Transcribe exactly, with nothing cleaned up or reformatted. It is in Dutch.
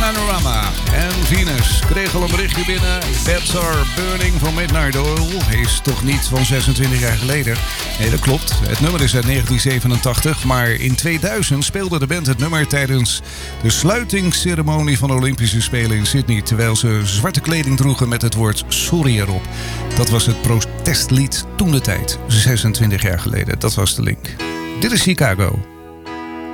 Panorama en Venus. Kreeg al een berichtje binnen. Beds Are Burning van Midnight Oil is toch niet van zesentwintig jaar geleden. Nee, dat klopt. Het nummer is uit negentien zevenentachtig. Maar in tweeduizend speelde de band het nummer tijdens de sluitingsceremonie van de Olympische Spelen in Sydney. Terwijl ze zwarte kleding droegen met het woord sorry erop. Dat was het protestlied toen de tijd. zesentwintig jaar geleden. Dat was de link. Dit is Chicago.